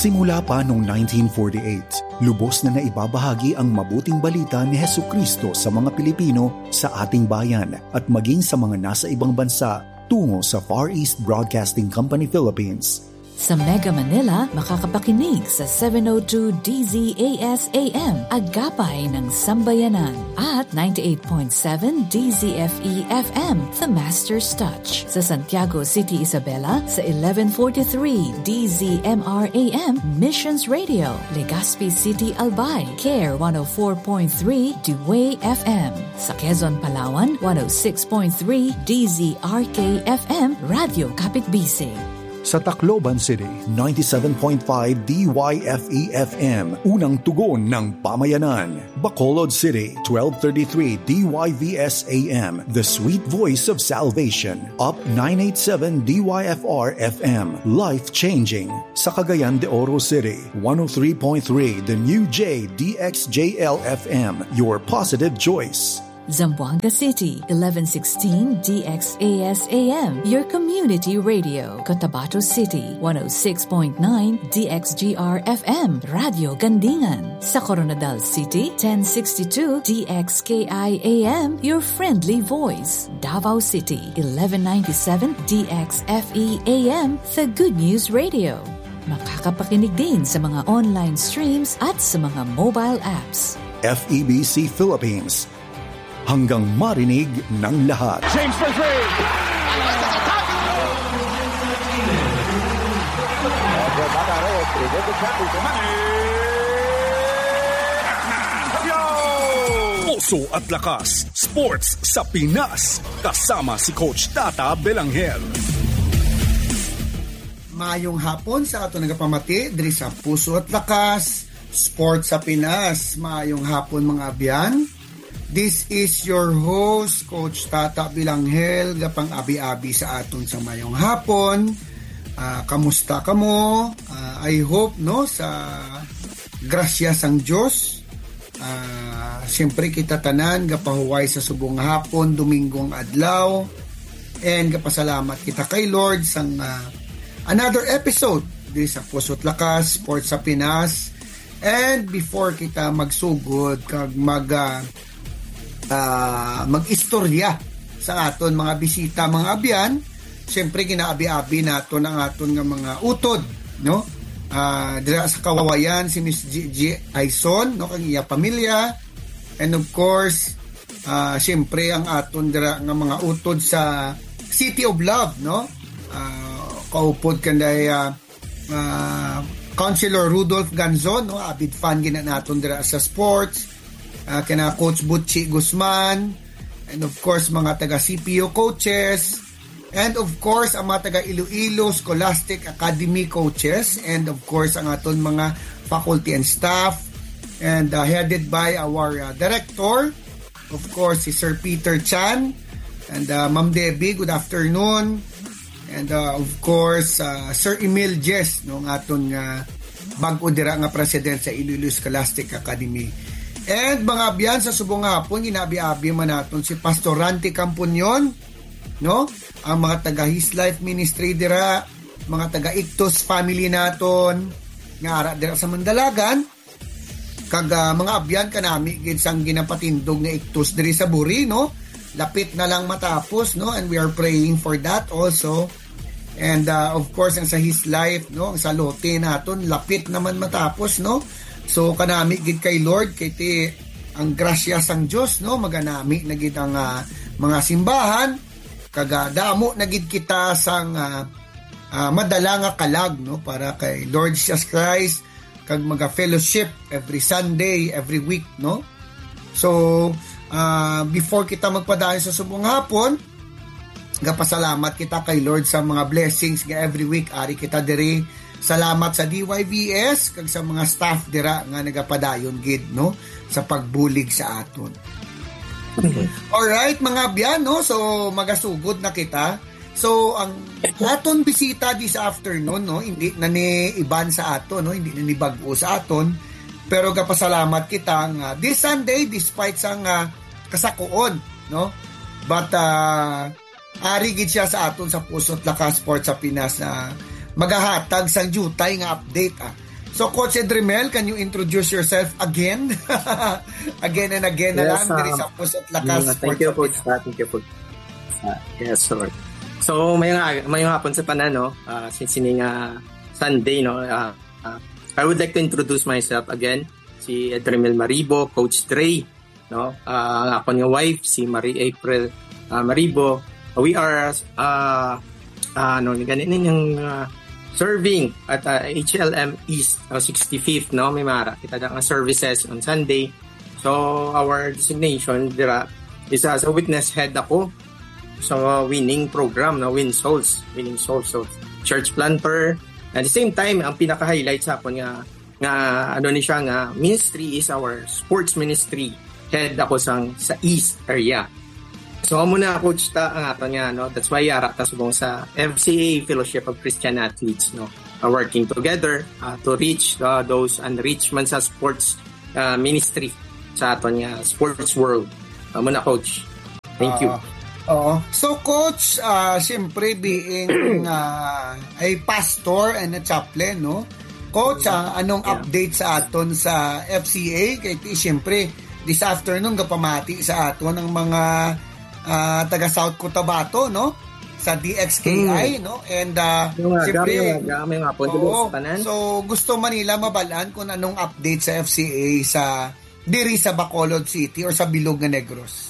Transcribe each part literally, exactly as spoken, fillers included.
Simula pa noong nineteen forty-eight, lubos na naibabahagi ang mabuting balita ni Hesukristo sa mga Pilipino sa ating bayan at maging sa mga nasa ibang bansa tungo sa Far East Broadcasting Company Philippines. Sa Mega Manila, makakapakinig sa seven oh two D Z A S A M, Agapay ng Sambayanan, at ninety-eight point seven D Z F E F M, The Master's Touch. Sa Santiago City, Isabela, sa eleven forty-three D Z M R A M, Missions Radio. Legazpi City, Albay, Care one oh four point three Dewey F M. Sa Quezon, Palawan, one oh six point three D Z R K F M, Radio Kapitbisig. Sa Tacloban City, ninety-seven point five D Y F E F M, unang tugon ng pamayanan. Bacolod City, twelve thirty-three D Y V S A M, the sweet voice of salvation. Up nine eighty-seven D Y F R F M, life-changing. Sa Cagayan de Oro City, one oh three point three The New J D X J L F M, your positive choice. Zamboanga City, eleven sixteen D X A S A M, your community radio. Cotabato City, one oh six point nine D X G R F M, Radio Gandingan. Sa Coronadal City, ten sixty-two D X K I A M, your friendly voice. Davao City, eleven ninety-seven D X F E A M, the Good News Radio. Makakapakinig din sa mga online streams at sa mga mobile apps. F E B C Philippines, hanggang marinig ng lahat. James for three. Puso at lakas, sports sa Pinas. Kasama si Coach Tata Belanghel. Maayong hapon sa ato nagapamati diri sa Puso at Lakas, sports sa Pinas. Maayong hapon mga abyan. This is your host, Coach Tata Belanghel, gapang abi-abi sa aton sa mayong hapon. Uh, kamusta ka mo? Uh, I hope no sa grasya sang Diyos. Uh, Siyempre kita tanan gapahuway sa subong hapon, Domingong adlaw. And kapasalamat kita kay Lord sang uh, another episode di sa Puso't Lakas, Sports sa Pinas. And before kita magsugod kag mag uh, Uh, mag-istorya sa aton mga bisita, mga abyan. Siyempre ginaabi-abi naton ang aton nga mga utod, no? Uh, dira sa Kawawayan si Miss G G Aison, no, kang iya pamilya. And of course, uh, siyempre ang aton dira nga mga utod sa City of Love, no? Uh, kaupod kanday uh, uh, Councilor Rudolph Ganzon, no? Avid fan gina naton dira sa sports. Uh, kina Coach Butchie Guzman, and of course mga taga C P U coaches, and of course ang mga taga Iloilo Scholastic Academy coaches, and of course ang aton mga faculty and staff, and uh, headed by our uh, director, of course si Sir Peter Chan, and uh, Ma'am Debbie, good afternoon, and uh, of course uh, Sir Emil Jess, no, ng aton uh, bag-o dira nga president sa Iloilo Scholastic Academy. And mga abyan sa subong hapon, ginabi-abi man naton si Pastor Ranti Campunyon, no? Ang mga taga His Life Ministry dira, mga taga Ictus family naton, nga ara dira sa Mandalagan, kag uh, mga abyan kanami gid sang ginapatindog nga Ictus diri sa Buri, no? Lapit na lang matapos, no? And we are praying for that also. And uh, of course, ang sa His Life, no? Ang sa lote naton, lapit naman matapos, no? So kanami gid kay Lord kay ti ang grasya sang Dios, no, maganami na gid ang uh, mga simbahan, kaga damo na gid kita sang uh, uh, madala nga kalag, no, para kay Lord Jesus Christ kag maga fellowship every Sunday, every week, no. So uh, before kita magpadayon sa subong hapon, gapasalamat kita kay Lord sa mga blessings nga every week ari kita diri. Salamat sa D Y V S kag sa mga staff dira nga nagapadayon gid, no, sa pagbulig sa aton. Alright mga abyan, no, so magasugod na kita. So ang aton bisita this afternoon, no, hindi na ni iban sa aton, no, hindi na ni bag-o sa aton, pero gapasalamat kita nga this Sunday despite sang uh, kasakuon, no, but uh, ari gid siya sa aton sa Puso't Lakas Sports sa Pinas na magahatag sang jutay nga update ah, So, Coach Edrimel, can you introduce yourself again? again and again na yes, lang. Diri um, sa Puso't Lakas. Uh, thank you, Coach. Uh, thank you, Coach. Uh, yes, sir. So, mayong, mayong hapon sa panan, no? Uh, since ini nga Sunday, no? Uh, uh, I would like to introduce myself again. Si Edrimel Maribo, Coach Dre, no? Uh, ang ako nga wife, si Marie April uh, Maribo. We are, uh, uh, ano, ganito yung uh, serving at uh, H L M East uh, sixty-fifth, no? May mara kita ang services on Sunday. So our designation dira is as a witness head ako sa uh, winning program na Win Souls, Winning Souls, so church planter. At the same time, ang pinaka-highlight sa ako nga nga ano ni siya nga ministry is our sports ministry. Head ako sang sa East area. So amo na coach ta ang ato nga, no, that's why yara ta subong sa F C A, Fellowship of Christian Athletes, no, uh, working together uh, to reach uh, those unreached man sa sports uh, ministry sa ato nga sports world. Amo na coach, thank you. Uh, oh so coach, uh, siyempre being uh, a pastor and a chaplain, no, coach, uh, anong yeah. update sa aton sa F C A? Kaya siyempre this afternoon gapamati sa aton ng mga Uh, taga South Cotabato, no, sa D X K I, mm. no, and uh, siyempre oh, so gusto Manila mabalaan kung anong update sa F C A sa diri sa Bacolod City or sa Bilog nga Negros.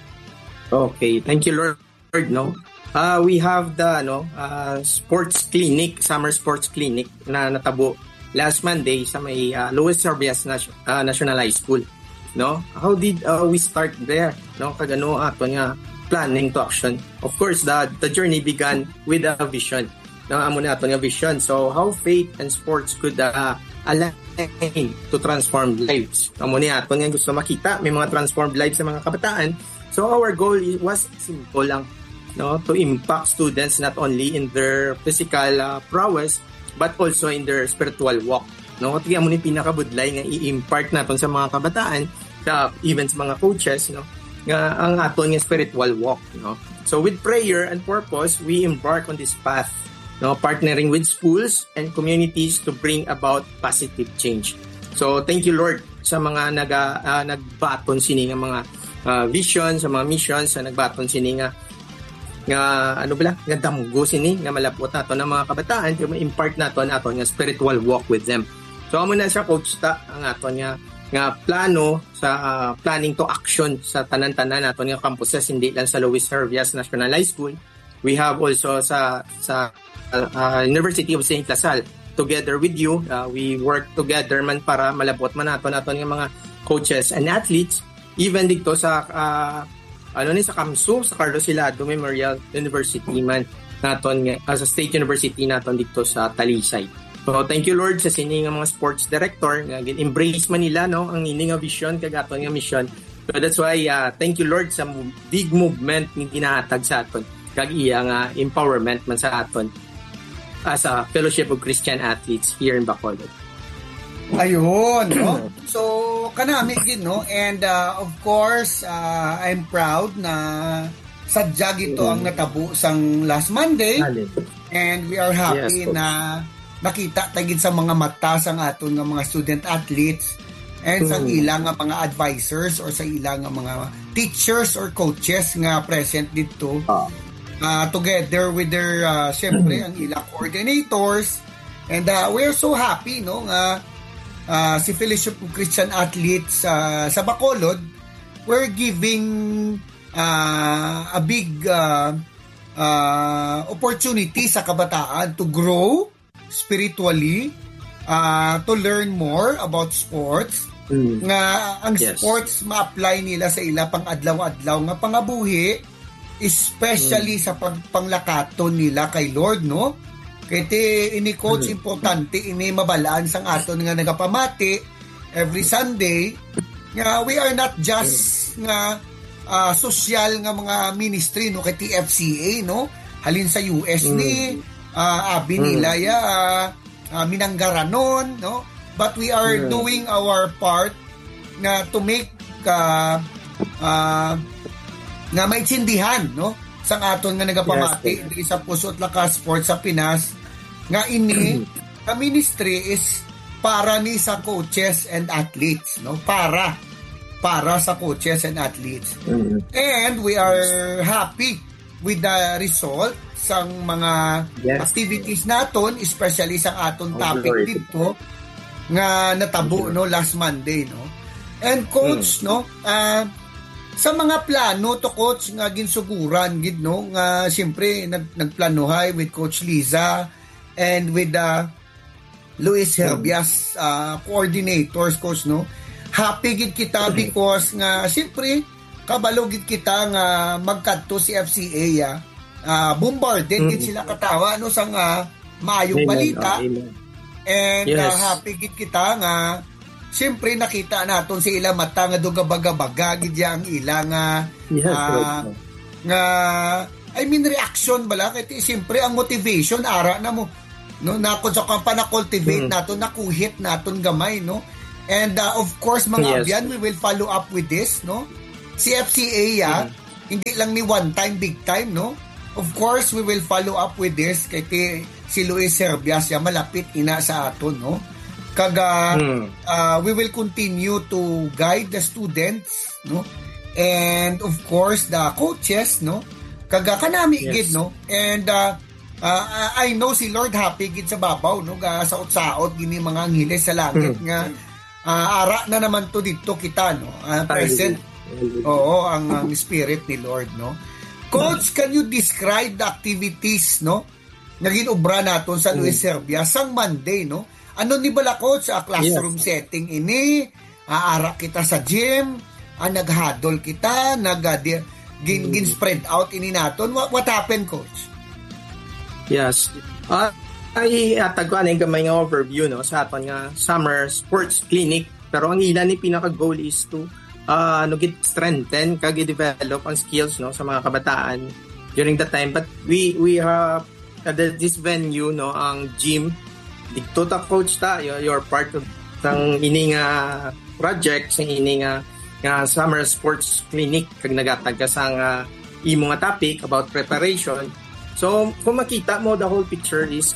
Okay, thank you Lord, no. Uh, we have the no uh, sports clinic, summer sports clinic na natabo last Monday sa may uh, Luis Sorbias Nas- uh, National High School. No, how did uh, we start there? No, kagano ato nga planning to action. Of course, the the journey began with a vision. No, amo na ato nga vision. So how faith and sports could uh, align to transform lives. Amo ni ato nga gusto makita may mga transformed lives sa mga kabataan. So our goal was simple lang, no, to impact students not only in their physical uh, prowess but also in their spiritual walk. No, kaya mo ni pinakabudlay nga i-impart naton sa mga kabataan, sa even sa mga coaches, no, nga ang aton nga spiritual walk, no. So with prayer and purpose, we embark on this path, no, partnering with schools and communities to bring about positive change. So thank you Lord sa mga naga uh, nagbaton sini nga mga uh, vision, sa mga missions sa nagbaton sini nga nga ano bala nga damgo sini nga malapot nato ng mga kabataan kaya ma-impart nato naton nga spiritual walk with them. So amo na siya coach ta ang aton nga nga plano sa uh, planning to action sa tanan-tanan naton nga campuses, hindi lang sa Luis Sorbias National High School. We have also sa sa uh, uh, University of Saint Lasal. Together with you, uh, we work together man para malabot man naton naton nga mga coaches and athletes even dito sa uh, ano ni sa Kamsu, sa Carlos Hilado Memorial University man naton nga uh, sa State University naton dito sa Talisay. So thank you Lord sa sini nga mga sports director nga embrace man nila, no, ang ini nga vision kag aton nga mission. So that's why uh, thank you Lord sa big movement nga ginahatag sa aton kag iya nga empowerment man sa aton as a Fellowship of Christian Athletes here in Bacolod. Ayun, no. So kanami gid, no, and uh, of course uh, I'm proud na sadya gito ang natabo sang last Monday, and we are happy yes, na nakita tagid sa mga mata sang aton nga mga student athletes and mm. sa ilang nga mga advisors or sa ilang nga mga teachers or coaches nga present dito uh, together with their uh, syempre ang ilang coordinators, and uh, we're so happy, no, nga uh, si Fellowship of Christian Athletes uh, sa Bacolod, we're giving uh, a big uh, uh, opportunity sa kabataan to grow spiritually, uh, to learn more about sports, mm. nga ang yes. sports ma-apply nila sa ila pang adlaw-adlaw nga pangabuhi, especially mm. sa pang- panglakaton nila kay Lord, no. Kaya ini coach mm. importante ini mabalaan sang aton nga nagapamati every Sunday nga we are not just mm. nga uh, social nga mga ministry, no, kay T F C A, no, halin sa U S mm. ni Uh, abi nila ya uh, uh, minanggaranon, no, but we are yeah. doing our part na to make uh, uh, nga maintindihan, no, sang aton nga nagapamati yes, sa Puso't Lakas Sports sa Pinas nga ini ka ministry is para ni sa coaches and athletes, no? Para para sa coaches and athletes. Mm-hmm. And we are happy with the result sang mga yes. activities naton, especially sa aton topic oh, dito nga natabo no last Monday, no. And coach, mm. no, uh, sa mga plano to coach nga ginsuguran gid no nga siyempre nag nagplanuhay with Coach Liza and with the uh, Luis Herbias uh, coordinators, coach, no. Happy gid kita because nga siyempre kabalo gid kita nga magkadto si F C A ya. Uh, bombarded gid sila katawa no sang uh, maayong balita. And yes. uh, happy gid kita nga siyempre nakita naton si ila mata nga dugabaga-baga gid yang ila nga yes, uh, nga I mean reaction bala kay siyempre ang motivation ara na mo no nakon sa kampa na cultivate mm. naton nakuhit naton gamay no. And uh, of course mga yes. abyan, we will follow up with this, no. Si F C A ya mm. hindi lang ni one time, big time, no. Of course we will follow up with this kay si Luis Herbias ya malapit ina sa aton, no. Kaga mm. uh, we will continue to guide the students, no. And of course the coaches, no. Kaga kanami yes. gid, no. And uh, Uh, I know si Lord happy gid sa babaw no ga saot-saot gini mga anghels sa langit mm. nga uh, ara na naman to dito kita no uh, present oo ang, ang spirit ni Lord no. Coach, can you describe the activities no naging obra naton sa Luis Herbias sang Monday no? Ano ni bala coach sa classroom yes. setting ini aara kita sa gym ah, naghadol kita nag uh, gin, gin spread out ini naton what, what happened coach? Yes. Uh, ay atag ko anay gamay nga overview no sa aton nga summer sports clinic pero ang ilan ni pinaka goal is to uh, no git strengthen kag i-develop ang skills no sa mga kabataan during the time but we we have uh, this venue no ang gym dito ta coach ta you're part of sang ini nga project sang ini nga nga summer sports clinic kag nagatag ka sang uh, imo nga topic about preparation. So, kung makita mo, the whole picture is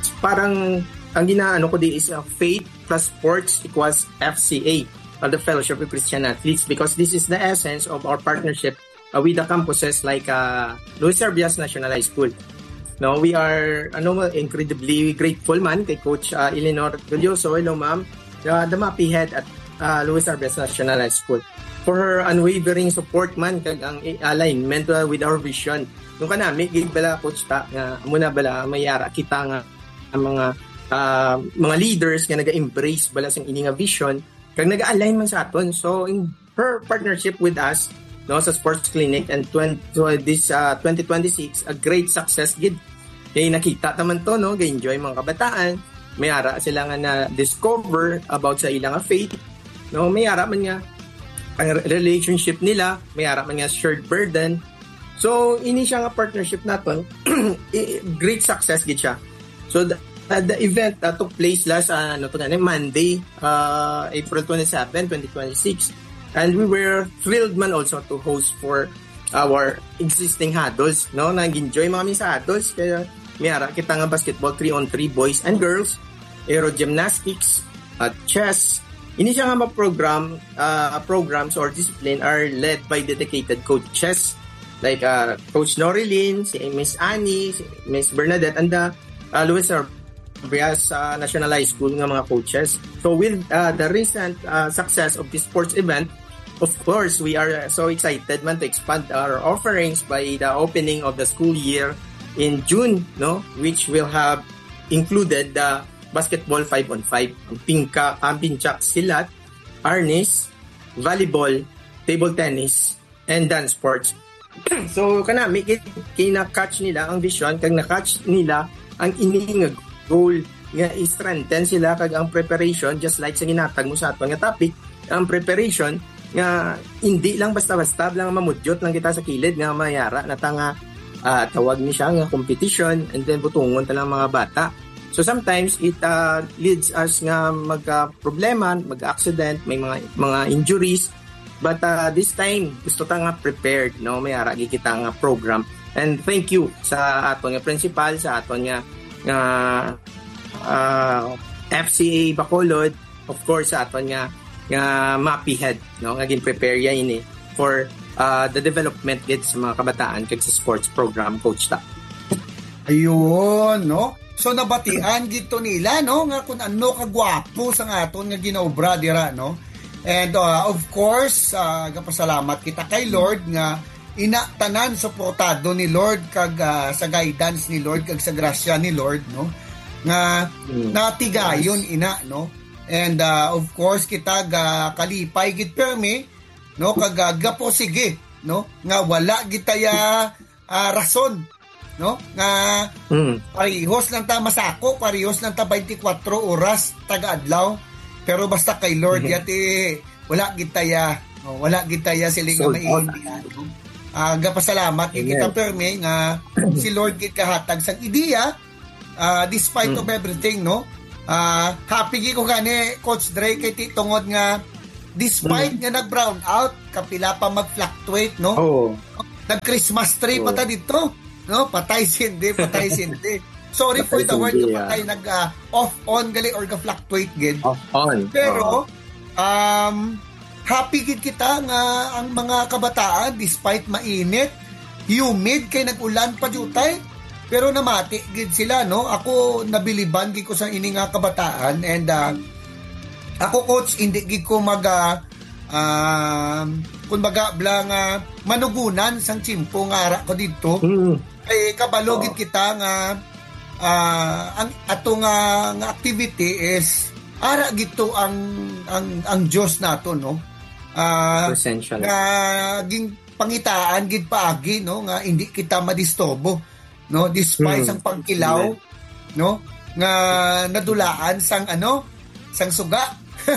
parang ang ginaano ko di is uh, faith plus sports equals F C A, uh, the Fellowship of Christian Athletes, because this is the essence of our partnership uh, with the campuses like uh, Luis Herbias National High School. No, we are ano incredibly grateful man kay Coach uh, Eleanor Gulioso, hello ma'am, uh, the M A P I head at uh, Luis Herbias National High School, for her unwavering support man kag ang alignment uh, with our vision. Nung kanami, gig bala coach ta, nga muna bala mayara kita nga ang mga uh, mga leaders nga naga-embrace bala sang ini nga vision kag naga-align man sa aton. So in her partnership with us no sa sports clinic and twenty, so this uh, twenty twenty-six a great success gid. Kay nakita taman to no, ga-enjoy mga kabataan, mayara sila nga na discover about sa ilang faith. No, mayara man nga ang relationship nila, mayara man nga shared burden. So, ini siya nga partnership naton, great success gid siya. So, the, uh, the event uh, took place last uh, ano to ganun, Monday, uh, April twenty-seventh, twenty twenty-six. And we were thrilled man also to host for our existing huddles, no? Nag-enjoy mga sa huddles, kaya mayara kita nga basketball three on three boys and girls, aero gymnastics, at chess. Ini siya nga ma-program, uh, programs or discipline are led by dedicated coaches like uh, Coach Norilyn, si Miss Annie, si Miss Bernadette, and the uh, Luis Herbias uh, National High School nga mga coaches. So with uh, the recent uh, success of this sports event, of course, we are so excited man to expand our offerings by the opening of the school year in June, no, which will have included the basketball five on five, pingka, pincak, silat, arnis, volleyball, table tennis, and dance sports. So kanami kina-catch nila ang vision kag na-catch nila ang ining goal nga i-strengthen sila kag ang preparation just like sa ginatag mo sa atong nga topic, ang preparation nga hindi lang basta-basta lang mamudyot lang kita sa kilid nga mayara na tanga uh, tawag ni siya nga competition and then butungon ta lang mga bata. So sometimes it uh, leads us nga magka-problema, mag-accident, may mga mga injuries. But uh, this time, gusto ta nga prepared, no? May aragi kita nga program. And thank you sa aton nga principal, sa aton nga uh, uh, F C A Bacolod, of course sa aton nga nga mapihead, no, nga gin-prepare ya ini for uh, the development gid sa mga kabataan kag sa sports program, Coach Ta. Ayun, no? So nabatian gito nila, no, nga kung ano kagwapo sa aton nga ginaobra dira, no? And uh, of course, uh, kapasalamat kita kay Lord nga ina tanan suportado ni Lord kag uh, sa guidance ni Lord kag sa grasya ni Lord, no? Nga mm. natigayon ina, no? And uh, of course kita ga kalipay gid permi, no, kag gapo sige, no, nga wala gitaya uh, rason, no, nga mm. parehos lang ta masako, parehos lang ta twenty-four oras taga-adlaw, pero basta kay Lord mm-hmm. yati wala gitaya, no, wala gitaya sila nga maiindihan. Uh, gapasalamat yeah. kita permi nga si Lord gid kahatag sang ideya uh, despite mm. of everything, no. Uh, happy gi ko gani Coach Dre kay ti tungod nga despite mm. nga nag-brown out kapila pa mag-fluctuate, no. Oh. Nag-Christmas tree oh. pa ta dito, no, patay sindi, patay sindi. Sorry for the word yeah. patay nag uh, off on gali or ga-fluctuate gid. Off on. Pero um happy gid kita nga ang mga kabataan despite mainit, humid kay nag-ulan pa jutay, pero namati gid sila, no. Ako nabiliban gid ko sa ini nga kabataan, and uh, ako coach hindi gid ko mag uh, uh, kumbaga blang uh, manugunan sang chimpo nga ara ko didto. Mm. Kay kabalo gid kita nga uh, ang ato nga, nga activity is ara gito ang ang ang Dios nato, no. Uh, nga ging pangitaan gid paagi, no, nga hindi kita madisturbo, no, despite hmm. sang pangkilaw, no, nga nadulaan sang ano sang suga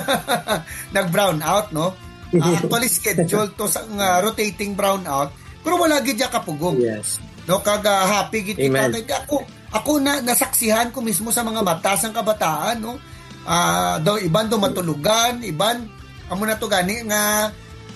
nag brown out, no. Uh, actually schedule to sang uh, rotating brown out, pero wala gid ya kapugong. Yes. No, kaga happy gid kita kay ako ako na nasaksihan ko mismo sa mga mata sang kabataan, no. Ah, uh, daw iban do matulugan, iban amo na to gani nga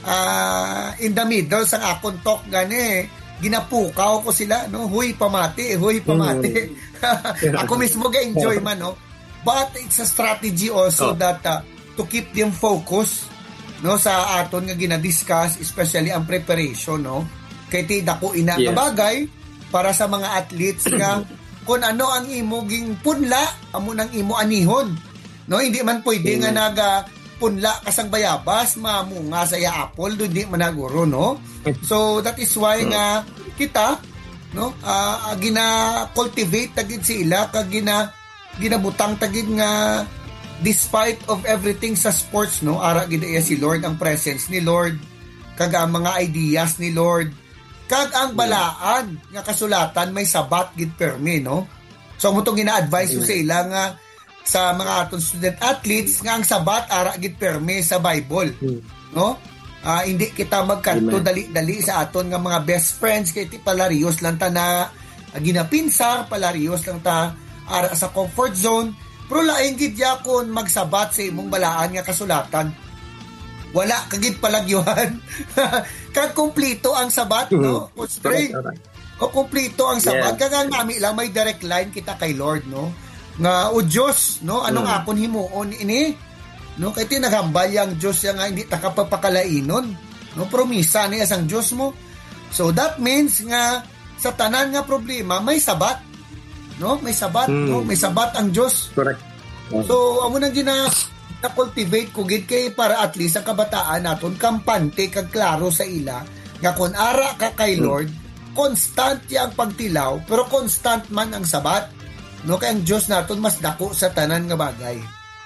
uh, in the middle sang akon talk gani ginapukaw ko sila, no, huy pamati, huy pamati. Mm. Ako mismo ga-enjoy man, no, but it's a strategy also oh. that uh, to keep them focused, no, sa aton nga gina-discuss, especially ang preparation, no, kay ti dako ina yeah. bagay para sa mga athletes nga kung ano ang imo ging punla amo nang imo anihon, no, hindi man pwede mm. nga naga punla kasang bayabas mamunga sa ya apple do di managuro, no. So that is why nga kita, no, uh, gina cultivate tagid sila kag gina ginabutang tagid nga despite of everything sa sports, no, ara gid si Lord, ang presence ni Lord kag ang mga ideas ni Lord kag ang balaan nga kasulatan may sabat gid permi, no. So mo tong gina-advise ko sa ila nga sa mga aton student athletes nga ang sabat ara gid permi sa Bible, no. Uh, hindi kita magkanto dali-dali sa aton nga mga best friends kay ti palarios lang ta na uh, ginapinsar, palarios lang ta ara sa comfort zone, pero laing gid yakon magsabat sa imong balaan nga kasulatan. Wala kagid palagyuhan. Kag kompleto ang sabat, no. O stray. O kompleto ang sabat. Yeah. Kag nami lang may direct line kita kay Lord, no. Nga o Diyos, no, anong mm. akon himuon ini, no, kay ti naghambal yang Diyos yang nga hindi ta kapapakalainon, no, promisa niya sang Diyos mo. So that means nga sa tanan nga problema may sabat, no, may sabat, mm. no, may sabat ang Diyos. Correct. Yeah. So amo nang gina na cultivate ko gid kay para at least ang kabataan naton kampante kag klaro sa ila nga kun ara ka kay Lord, mm. constant yang pagtilaw pero constant man ang sabat, no, kay ang Diyos naton mas dako sa tanan nga bagay.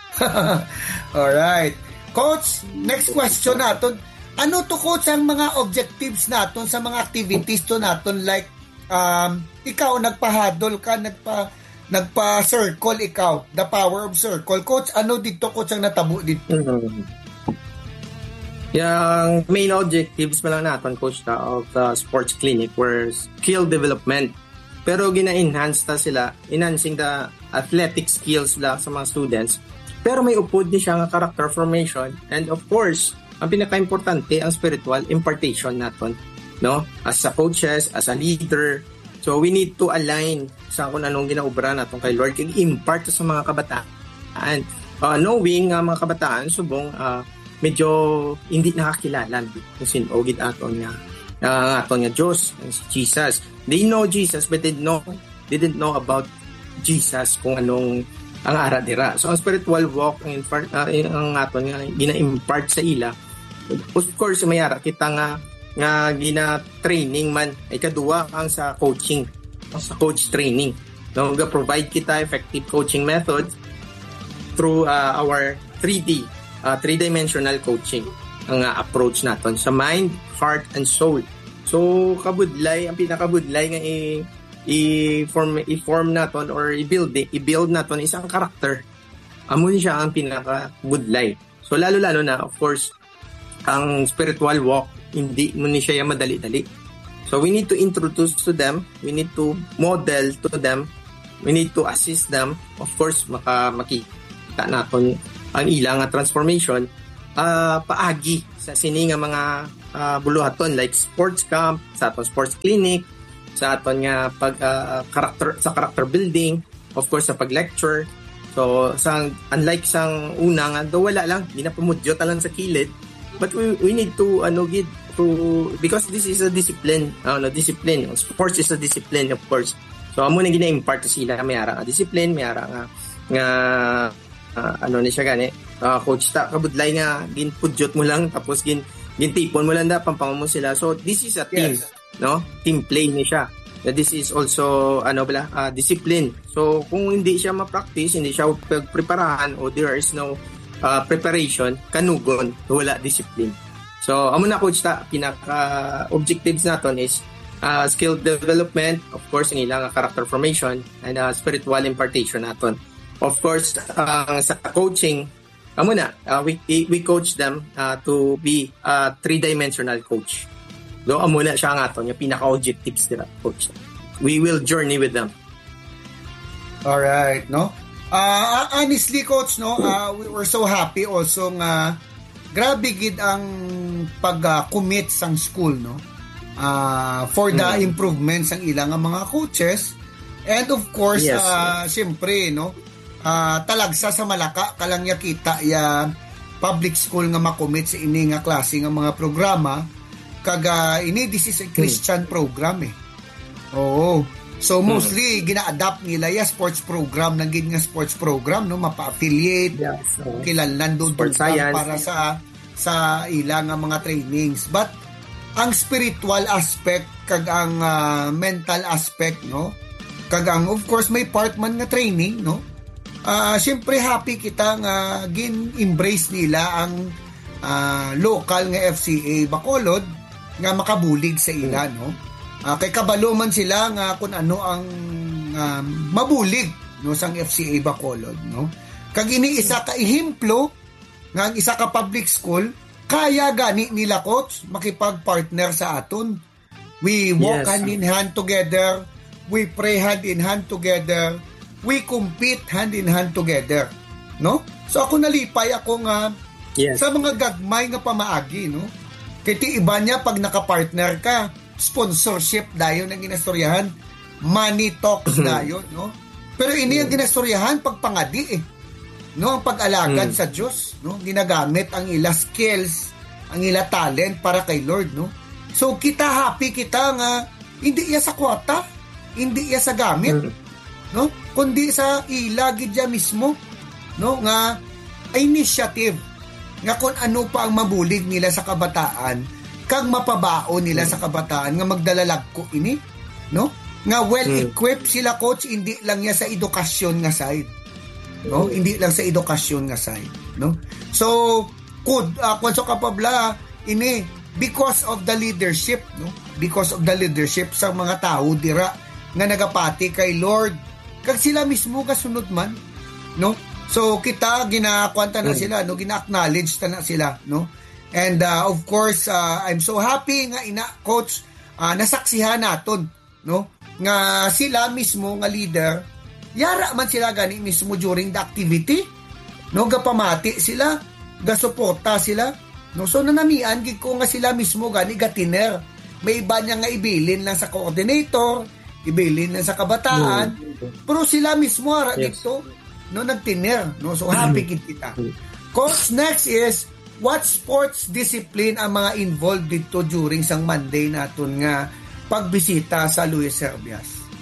Alright. Coach, next question naton. Ano to, Coach, ang mga objectives naton sa mga activities to naton, like um, ikaw nagpahadol ka, nagpa nagpa-circle ikaw, the power of circle. Coach, ano dito, Coach, ang natabo dito? Mm-hmm. Yung main objectives pa lang naton, Coach, ta, of the sports clinic were skill development. Pero gina-enhance ta sila, enhancing the athletic skills la sa mga students. Pero may upod din siya nga character formation, and of course, ang pinaka-importante ang spiritual impartation naton, no? As a coaches, as a leader. So we need to align sa kung anong ginaubra naton kay Lord, kay impart sa mga kabataan kabataan. Uh, knowing uh, mga kabataan subong uh, medyo hindi nakakilala kung sino gid aton nga uh, aton nga Dios, si Jesus. They know Jesus but they know didn't know about Jesus kung anong ang ara dira. So ang spiritual walk ang impart, uh, ang aton nga gina-impart sa ila. Of course may ara kita nga nga gina-training man ay kaduwa ang sa coaching, sa coach training. No, ga provide kita effective coaching methods through uh, our three D, uh, three-dimensional coaching ang uh, approach naton sa mind, heart, and soul. So kabudlay, ang pinakabudlay nga i i-form i-form naton or i-build i-build naton isang character. Amo ni siya ang pinakabudlay. So lalo-lalo na of course ang spiritual walk hindi mo ni siya madali-dali. So we need to introduce to them, we need to model to them, we need to assist them. Of course maka makita naton ang ilang transformation uh, paagi sa sini nga mga uh, buluhaton like sports camp, sa aton sports clinic, sa aton nga pag uh, character sa character building, of course sa pag-lecture. So sang unlike sang una nga do wala lang ginapamudyo talan sa kilid, but we we need to ano gid to because this is a discipline, uh, no discipline. Sports is a discipline of course. So amo na gina-impart sila may ara nga discipline, may ara nga nga uh, ano ni siya gani uh, coach ta kabudlay nga ginpudyot mo lang tapos gin gintipon mo lang da pampamo mo sila. So this is a team, yes. No team play ni siya. That this is also ano bala uh, discipline. So kung hindi siya ma-practice, hindi siya pagpreparahan o there is no uh, preparation, kanugon wala discipline. So amo na coach ta pinaka objectives naton is uh, skill development, of course ang ilang character formation and uh, spiritual impartation naton. Of course, uh, sa coaching, amo na, uh, we, we coach them uh, to be a three-dimensional coach. Do amo na siya nga aton, yung pinaka-objectives nila, coach. We will journey with them. Alright, no? Uh, honestly, coach, no, uh, we were so happy also nga grabe gid ang pag-commit uh, sang school, no? Uh, for the hmm. improvements ang ilang mga coaches. And of course, yes, uh, yes. Siyempre, no? Uh, talagsa sa Malaka kalang ya kita ya public school nga makomit sa ini nga klase nga mga programa kaga ini this is a Christian hmm. program eh. Oo. So mostly hmm. gina-adapt nila ya sports program nang gid nga sports program no mapa-affiliate yeah, so, kilanlan do para sa sa ilang nga mga trainings, but ang spiritual aspect kag ang uh, mental aspect no kag ang of course may part man nga training no. Uh, Siyempre happy kita nga gin-embrace nila ang uh, local nga F C A Bacolod nga makabulig sa ila no. Uh, kay kabalo man sila nga kung ano ang uh, mabulig no sang F C A Bacolod no. Kag ini isa ka ehemplo nga isa ka public school kaya gani nila coach makipag-partner sa aton. We walk yes. hand in hand together, we pray hand in hand together. We compete hand in hand together, no? So ako nalipay ako nga yes. sa mga gagmay nga pamaagi, no? Kiti iba niya pag naka-partner ka, sponsorship dayon ang ginastoryahan, money talks dayon, no? Pero ini ang ginastoryahan pag pangadi eh. No, ang pag-alagad mm. sa Diyos, no? Ginagamit ang ila skills, ang ila talent para kay Lord, no? So kita happy kita nga hindi iya sa kwarta, hindi iya sa gamit. Mm. No, kundi sa ilagid ya mismo no nga initiative nga kung ano pa ang mabulig nila sa kabataan kag mapabao nila mm. sa kabataan nga magdalalag ko ini no nga well mm. equipped sila coach hindi lang ya sa edukasyon nga side no mm. hindi lang sa edukasyon nga side no so could uh, kung so kapabla ini because of the leadership no because of the leadership sa mga tao dira nga nagapati kay Lord kag sila mismo kasunod man no so kita ginakwanta na sila no gina-acknowledge ta na sila no and uh, of course uh, I'm so happy nga ina coach uh, nasaksihan naton no nga sila mismo nga leader yara man sila gani mismo during the activity no gapamati sila gasuporta sila no so nanamian gid ko nga sila mismo gani gatiner may iba niya nga ibilin lang sa coordinator ibilin lang sa kabataan, mm-hmm. pero sila mismo ara yes. dito no nagtiner, no? So happy kid kita. Coach, next is what sports discipline ang mga involved dito during sang Monday naton nga pagbisita sa Luis Serbias?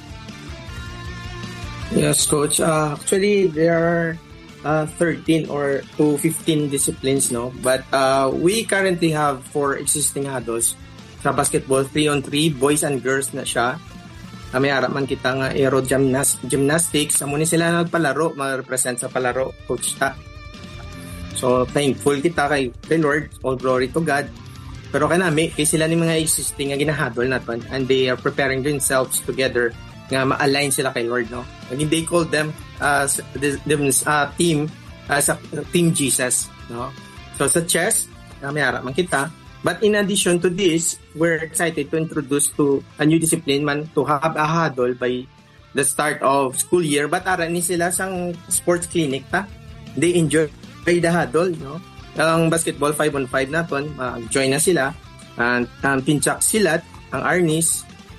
Yes, Coach. Uh, actually, there are uh, thirteen or to fifteen disciplines, no? But uh, we currently have four existing huddles. Sa basketball, three on three, boys and girls na siya. Uh, may harap man kita nga aero gymnast, gymnastics. Amo ni sila nagpalaro, mag-represent sa palaro, Coach Ta. So, thankful kita kay, kay Lord. All glory to God. Pero kanami, kay sila ni mga existing nga ginahadol natin and they are preparing themselves together nga ma-align sila kay Lord, no? And they call them as uh, uh, team as uh, Team Jesus, no? So, sa chess, uh, may harap man kita. But in addition to this, we're excited to introduce to a new discipline man to have a huddle by the start of school year. But ara ni sila sang sports clinic ta. They enjoy by the huddle, no? Ang basketball five on five naton, mag-join na sila. And um, Pinchak Silat, ang Arnis,